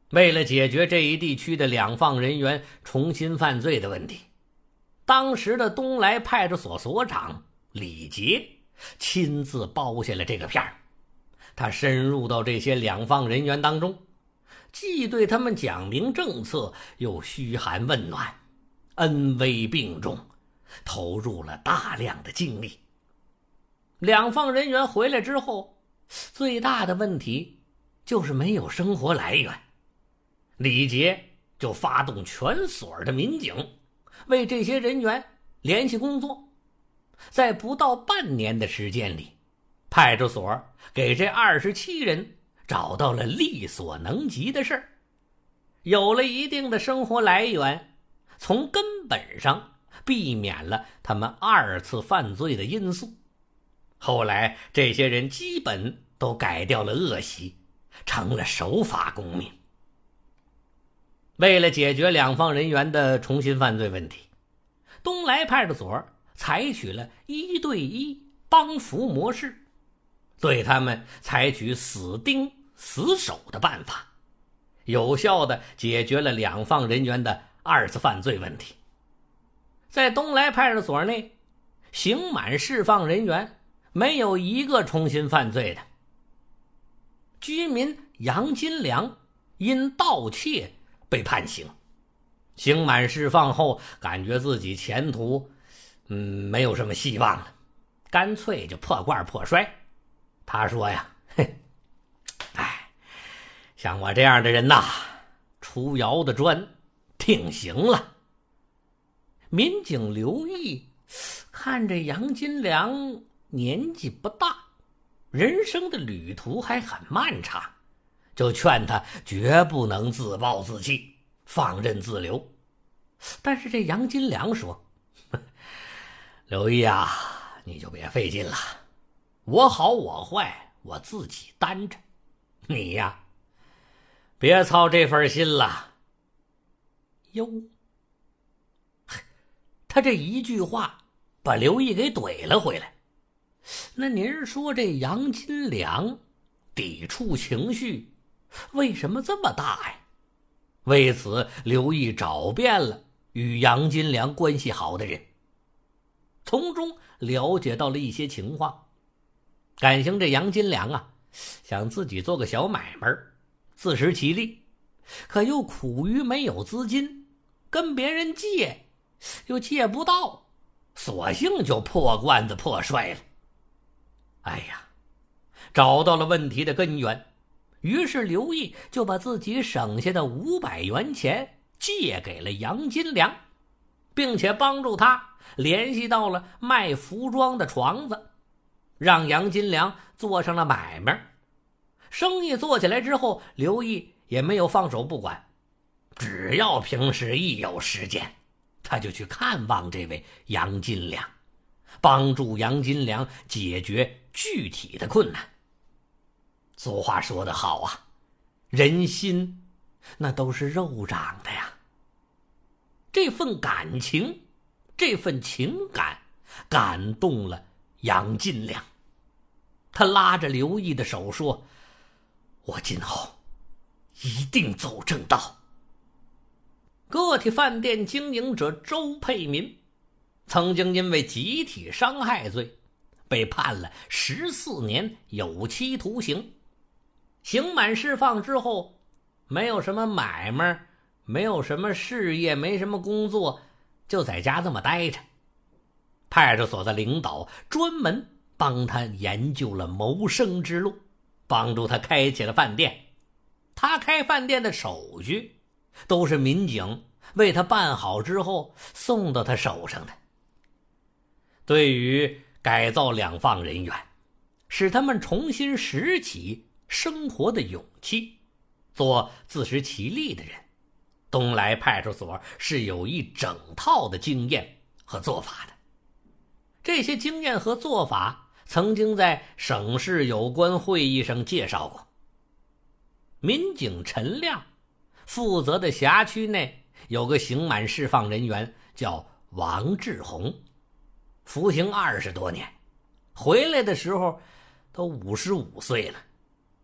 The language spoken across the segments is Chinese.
为了解决这一地区的两放人员重新犯罪的问题，当时的东来派出所所长李杰亲自包下了这个片儿。他深入到这些两放人员当中，既对他们讲明政策，又嘘寒问暖，恩威并重，投入了大量的精力。两放人员回来之后，最大的问题就是没有生活来源。李杰就发动全所的民警为这些人员联系工作。在不到半年的时间里，派出所给这27人找到了力所能及的事儿，有了一定的生活来源，从根本上避免了他们2次犯罪的因素。后来这些人基本都改掉了恶习，成了守法公民。为了解决两放人员的重新犯罪问题，东来派出所采取了1对1帮扶模式，对他们采取死盯死守的办法，有效地解决了两放人员的2次犯罪问题。在东来派出所内，刑满释放人员没有一个重新犯罪的。居民杨金良因盗窃被判刑，刑满释放后感觉自己前途没有什么希望了，干脆就破罐破摔。他说呀，像我这样的人呐，出窑的砖定型了。民警刘毅看着杨金良年纪不大，人生的旅途还很漫长，就劝他绝不能自暴自弃，放任自流。但是这杨金良说，刘毅啊，你就别费劲了，我好我坏我自己担着，你呀别操这份心了。哟，他这一句话把刘毅给怼了回来。那您说这杨金良抵触情绪为什么这么大呀？为此刘毅找遍了与杨金良关系好的人，从中了解到了一些情况。感情这杨金良啊，想自己做个小买卖，自食其力，可又苦于没有资金，跟别人借又借不到，索性就破罐子破摔了。哎呀，找到了问题的根源，于是刘毅就把自己省下的500元钱借给了杨金良，并且帮助他联系到了卖服装的床子，让杨金良做上了买卖。生意做起来之后，刘毅也没有放手不管，只要平时一有时间，他就去看望这位杨金良，帮助杨金良解决具体的困难。俗话说得好啊，人心那都是肉长的呀。这份感情，这份情感感动了杨金良，他拉着刘毅的手说，我今后一定走正道。个体饭店经营者周佩民曾经因为集体伤害罪被判了14年有期徒刑。刑满释放之后，没有什么买卖，没有什么事业，没什么工作，就在家这么待着。派出所的领导专门帮他研究了谋生之路，帮助他开起了饭店。他开饭店的手续都是民警为他办好之后送到他手上的。对于改造两放人员，使他们重新拾起生活的勇气，做自食其力的人，东来派出所是有一整套的经验和做法的。这些经验和做法曾经在省市有关会议上介绍过。民警陈亮负责的辖区内有个刑满释放人员叫王志红，服刑20多年，回来的时候都55岁了。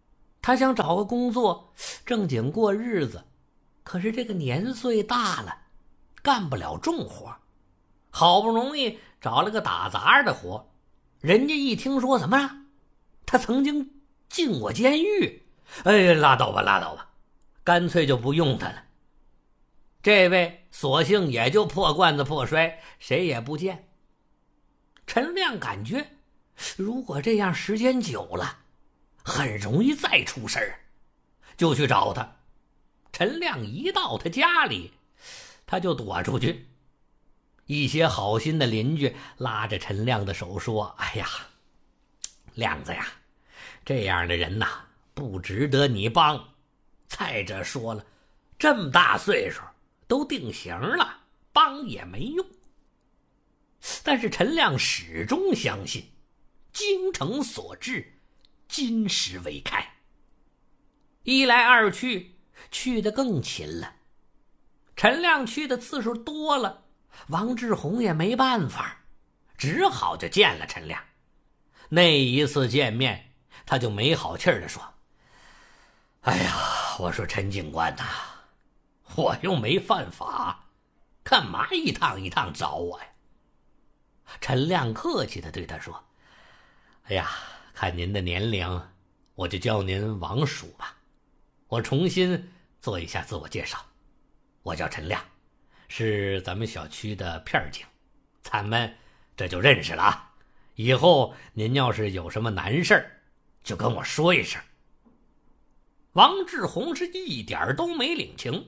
他想找个工作正经过日子，可是这个年岁大了，干不了重活，好不容易找了个打杂的活，人家一听说怎么了，他曾经进过监狱，哎，拉倒吧拉倒吧，干脆就不用他了。这位索性也就破罐子破摔，谁也不见。陈亮感觉如果这样时间久了，很容易再出事儿，就去找他。陈亮一到他家里，他就躲出去。一些好心的邻居拉着陈亮的手说：“哎呀，亮子呀，这样的人呐，不值得你帮。再者说了，这么大岁数都定刑了，帮也没用。”但是陈亮始终相信，精诚所至，金石为开。一来二去，去得更勤了。陈亮去的次数多了，王志宏也没办法，只好就见了陈亮。那一次见面，他就没好气地说：“哎呀，我说陈警官呐，我又没犯法，干嘛一趟一趟找我呀？”陈亮客气地对他说：“哎呀，看您的年龄，我就叫您王叔吧。我重新做一下自我介绍，我叫陈亮，是咱们小区的片警，咱们这就认识了啊。以后您要是有什么难事儿，就跟我说一声。”王志宏是一点都没领情，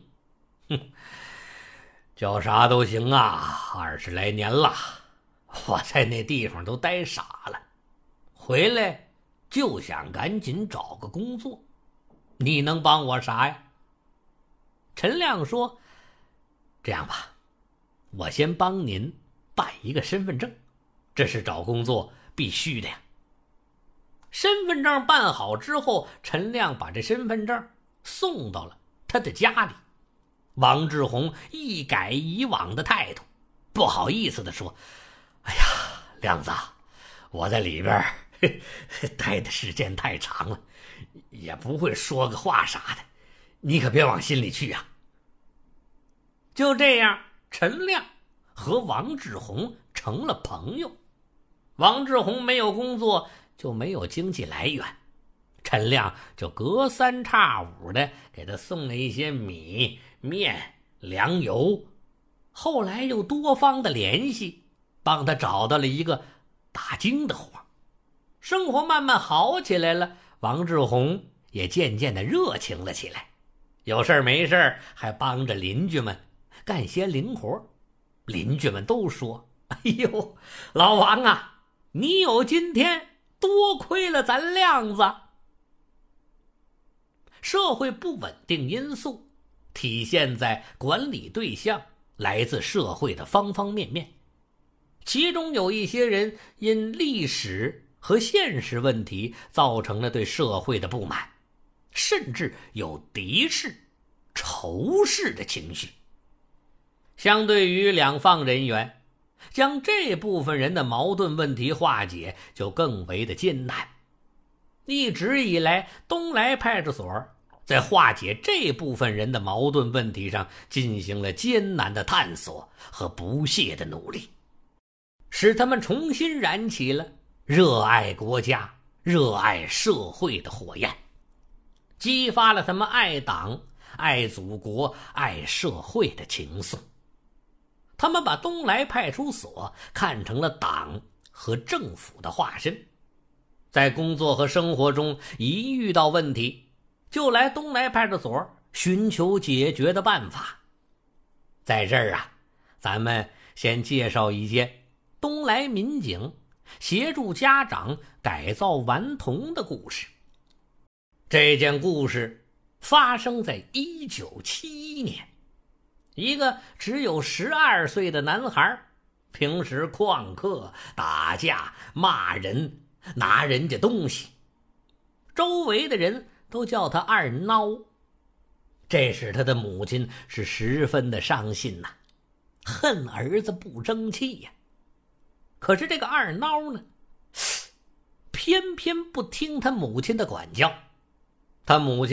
叫啥都行啊，20来年了，我在那地方都待傻了，回来就想赶紧找个工作，你能帮我啥呀？陈亮说：“这样吧，我先帮您办一个身份证，这是找工作必须的呀。”身份证办好之后，陈亮把这身份证送到了他的家里。王志宏一改以往的态度，不好意思地说：“哎呀，亮子，我在里边待的时间太长了，也不会说个话啥的，你可别往心里去啊。”就这样，陈亮和王志宏成了朋友。王志宏没有工作，就没有经济来源，陈亮就隔三差五的给他送了一些米、面、粮油。后来又多方的联系，帮他找到了一个打更的活。生活慢慢好起来了，王志宏也渐渐的热情了起来，有事没事还帮着邻居们干些零活。邻居们都说：“哎呦，老王啊，你有今天多亏了咱亮子。”社会不稳定因素体现在管理对象来自社会的方方面面，其中有一些人因历史和现实问题造成了对社会的不满，甚至有敌视、仇视的情绪。相对于两方人员，将这部分人的矛盾问题化解就更为的艰难。一直以来，东来派出所在化解这部分人的矛盾问题上进行了艰难的探索和不懈的努力，使他们重新燃起了热爱国家、热爱社会的火焰，激发了他们爱党、爱祖国、爱社会的情愫。他们把东来派出所看成了党和政府的化身，在工作和生活中一遇到问题，就来东来派出所寻求解决的办法。在这儿啊，咱们先介绍一件东来民警协助家长改造顽童的故事。这件故事发生在1971年，一个只有12岁的男孩，平时旷课、打架、骂人、拿人家东西，周围的人都叫他二孬。这使他的母亲是十分的伤心呐，恨儿子不争气呀。可是这个二孬呢，偏偏不听他母亲的管教， 他母亲